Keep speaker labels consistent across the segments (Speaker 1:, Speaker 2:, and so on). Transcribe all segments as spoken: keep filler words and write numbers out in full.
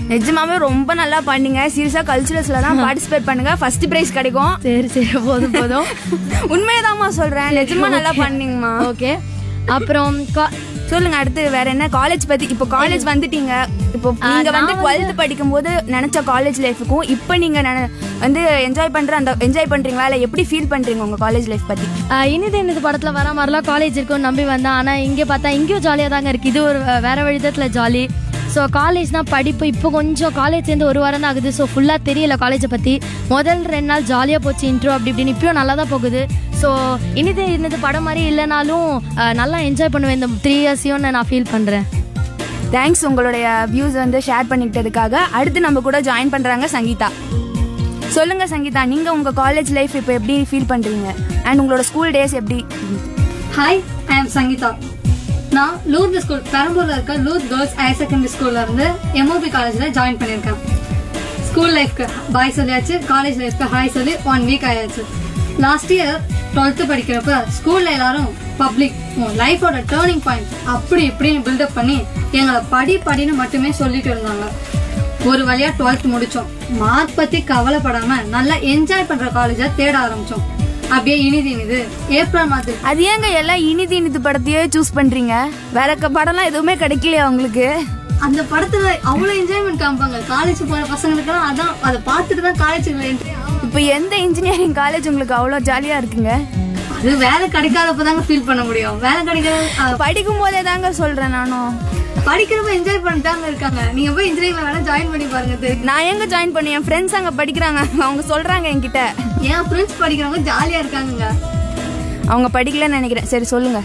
Speaker 1: நிஜமாவே ரொம்ப நல்லா பண்ணீங்க. சீரியஸா கல்ச்சுரல்ஸ்ல தான் பார்ட்டிசிபேட் பண்ணுங்க, ஃபர்ஸ்ட் பிரைஸ் கிடைக்கும்.
Speaker 2: சரி சரி போதும் போதும்.
Speaker 1: உண்மையதாம்மா சொல்றேன், நிஜமா நல்லா பண்ணீங்கம்மா.
Speaker 2: ஓகே, அப்புறம்
Speaker 1: சொல்லுங்க அடுத்து வேற என்ன காலேஜ் பத்தி. இப்போ காலேஜ் வந்துட்டீங்க, இப்போ நீங்க வந்து டுவெல்த் படிக்கும் போது நினைச்ச காலேஜ் லைஃபுக்கும் இப்போ நீங்க வந்து என்ஜாய் பண்ற அந்த என்ஜாய் பண்றீங்களா, இல்லை எப்படி ஃபீல் பண்றீங்க உங்க காலேஜ் லைஃப் பத்தி?
Speaker 2: இனிது இனிது படத்துல வர மாதிரிலாம் காலேஜ் இருக்குன்னு நம்பி வந்தேன். ஆனா இங்கே பார்த்தா இங்கேயும் ஜாலியாக தாங்க இருக்கு. இது ஒரு வேற விதத்துல ஜாலி. ஸோ காலேஜ்னா படிப்பு. இப்போ கொஞ்சம் காலேஜ் சேர்ந்து ஒரு வாரம் தான் ஆகுது. ஸோ ஃபுல்லாக தெரியல காலேஜை பற்றி. முதல் ரெண்டு நாள் ஜாலியாக போச்சு, இன்ட்ரோ அப்படி இப்படின்னு. இப்பயும் நல்லா தான் போகுது. ஸோ இனிது இனிது படம் மாதிரி இல்லைனாலும் நல்லா என்ஜாய் பண்ணுவேன் இந்த த்ரீ இயர்ஸையும் நான் ஃபீல் பண்ணுறேன்.
Speaker 1: தேங்க்ஸ் உங்களுடைய வியூஸ் வந்து ஷேர் பண்ணிக்கிட்டதுக்காக. அடுத்து நம்ம கூட ஜாயின் பண்ணுறாங்க சங்கீதா. சொல்லுங்க சங்கீதா, நீங்கள் உங்கள் காலேஜ் லைஃப் இப்போ எப்படி ஃபீல் பண்ணுறீங்க அண்ட் உங்களோட ஸ்கூல் டேஸ் எப்படி?
Speaker 3: Hi, I am Sangeetha. நான் லூர்து ஸ்கூல் பெரம்பூர்ல இருக்க லூர்த் கேர்ள்ஸ் ஹையர் செகண்டரி ஸ்கூல்ல இருந்து எம்ஓபி காலேஜ்ல ஜாயின் பண்ணியிருக்கேன். ஸ்கூல் லைஃப்க்கு பாய் சொல்லியாச்சு, காலேஜ் லைஃப்க்கு ஹாய் சொல்லி ஒன் வீக் ஆயாச்சு. லாஸ்ட் இயர் டுவெல்த் படிக்கிறப்ப ஸ்கூல்ல எல்லாரும் பப்ளிக் லைஃபோட டேர்னிங் பாயிண்ட் அப்படி இப்படின்னு பில்டப் பண்ணி எங்களை படி படின்னு மட்டுமே சொல்லிட்டு இருந்தாங்க. ஒரு வழியா டுவெல்த் முடிச்சோம். மார்க் பத்தி கவலைப்படாம நல்லா என்ஜாய் பண்ற காலேஜா தேட ஆரம்பிச்சோம். அப்படியே இனிது இனிது ஏப்ரல் மாதம்.
Speaker 1: அது ஏங்க எல்லாம் இனிது இனிது படத்தையே சூஸ் பண்றீங்க? வேற படம்லாம் எதுவுமே கிடைக்கலையா உங்களுக்கு?
Speaker 3: அந்த படத்துல அவ்வளவு என்ஜாய்மெண்ட் காமிப்பாங்க. காலேஜ் போற பசங்களுக்கெல்லாம் அதான் அதை பார்த்துட்டு தான் காலேஜுக்கு என்ட்ரி.
Speaker 1: இப்போ எந்த இன்ஜினியரிங் காலேஜ் உங்களுக்கு அவ்வளவு ஜாலியா இருக்குங்க?
Speaker 3: அது வேலை கிடைக்காதப்பதாங்க ஃபீல் பண்ண முடியும். வேலை கிடைக்காத
Speaker 1: படிக்கும் போதே தாங்க சொல்றேன். நானும்
Speaker 3: படிக்கிறப்ப என்ஜாய் பண்ணிட்டாங்க இருக்காங்க. நீங்க போய் இன்ஜினியரிங்ல வேணா ஜாயின் பண்ணி பாருங்க.
Speaker 1: நான் எங்க ஜாயின் பண்ணி, என் ஃப்ரெண்ட்ஸ் அங்க படிக்கிறாங்க, அவங்க சொல்றாங்க என்கிட்ட.
Speaker 3: என் ஃப்ரெண்ட்ஸ் படிக்கிறவங்க ஜாலியா இருக்காங்க.
Speaker 1: அவங்க படிக்கலன்னு நினைக்கிறேன். சரி சொல்லுங்க.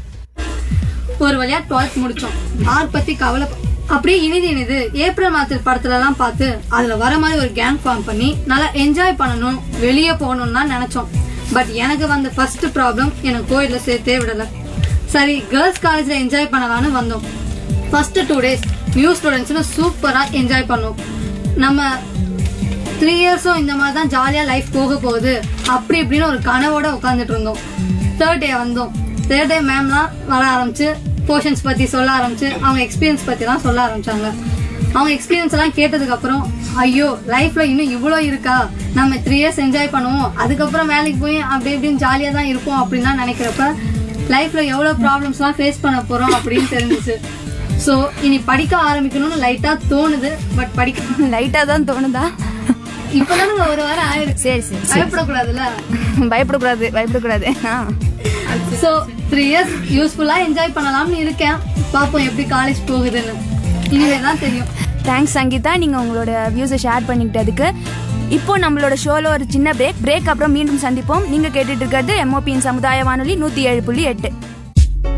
Speaker 3: ஒரு வழியா டுவெல்த் முடிச்சோம். மார்க் பத்தி கவலை அப்படியே இனிது இனிது ஏப்ரல் மாதத்து படத்துல எல்லாம் பார்த்து அதுல வர மாதிரி ஒரு கேங் ஃபார்ம் பண்ணி நல்லா என்ஜாய் பண்ணணும், வெளியே போகணும்னு தான் நினைச்சோம். பட் எனக்கு வந்த ஃபர்ஸ்ட் ப்ராப்ளம், எனக்கு கோயில்ல சேர்த்தே விடல. சரி கேர்ள்ஸ் காலேஜ்ல என்ஜாய் பண்ணலான்னு வந்தோம். ஃபர்ஸ்ட் டூ டேஸ் நியூ ஸ்டூடெண்ட்ஸ்னு சூப்பரா என்ஜாய் பண்ணோம். நம்ம த்ரீ இயர்ஸும் இந்த மாதிரி தான் ஜாலியா லைஃப் போக போகுது அப்படி இப்படின்னு ஒரு கனவோட உட்காந்துட்டு இருந்தோம். தேர்ட் டே வந்தோம். தேர்ட் டே மேம்லாம் வர ஆரம்பிச்சு போர்ஷன்ஸ் பத்தி சொல்ல ஆரம்பிச்சு அவங்க எக்ஸ்பீரியன்ஸ் பத்தி எல்லாம் சொல்ல ஆரம்பிச்சாங்க. அவங்க எக்ஸ்பீரியன்ஸ் எல்லாம் கேட்டதுக்கு அப்புறம் ஐயோ லைஃப்ல இன்னும் இவ்வளவு இருக்கா, நம்ம த்ரீ இயர்ஸ் என்ஜாய் பண்ணுவோம், அதுக்கப்புறம் வேலைக்கு போய் அப்படி இப்படின்னு ஜாலியா தான் இருப்போம் அப்படின்னு நினைக்கிறப்ப லைஃப்ல எவ்வளவு ப்ராப்ளம்ஸ் எல்லாம் ஃபேஸ் பண்ண போறோம் அப்படின்னு தெரிஞ்சிச்சு. சோ இனி படிக்க ஆரம்பிக்கணும்னு லைட்டா தோணுது. பட் படிக்க
Speaker 1: லைட்டா தான் தோணுதா?
Speaker 3: இப்பதான் ஒரு வாரம் ஆயிருக்கு.
Speaker 1: சரி சரி,
Speaker 3: பயப்படக்கூடாதுல்ல.
Speaker 1: பயப்படக்கூடாது பயப்படக்கூடாது.
Speaker 3: சோ த்ரீ இயர்ஸ் யூஸ்ஃபுல்லா என்ஜாய் பண்ணலாம்னு இருக்கேன். பாப்போம் எப்படி காலேஜ் போகுதுன்னு, இனிமேதான் தெரியும்.
Speaker 1: தேங்க்ஸ் சங்கீதா, நீங்க உங்களோட வியூஸை ஷேர் பண்ணிக்கிட்டதுக்கு. இப்போ நம்மளோட ஷோல ஒரு சின்ன பிரேக் பிரேக் அப்புறம் மீண்டும் சந்திப்போம். நீங்க கேட்டுட்டு இருக்கிறது எம்ஓபியின் சமுதாய வானொலி நூத்தி ஏழு புள்ளி எட்டு.